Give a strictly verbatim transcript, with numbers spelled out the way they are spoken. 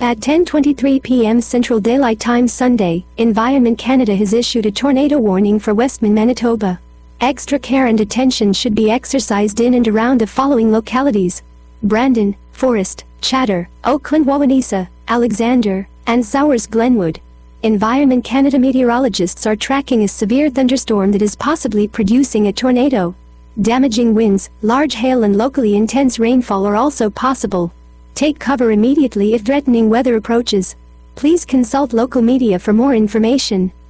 At ten twenty-three p m Central Daylight Time Sunday, Environment Canada has issued a tornado warning for Westman, Manitoba. Extra care and attention should be exercised in and around the following localities: Brandon, Forest, Chatter, Oakland, Wawanesa, Alexander, and Sowers Glenwood. Environment Canada meteorologists are tracking a severe thunderstorm that is possibly producing a tornado. Damaging winds, large hail and locally intense rainfall are also possible. Take cover immediately if threatening weather approaches. Please consult local media for more information.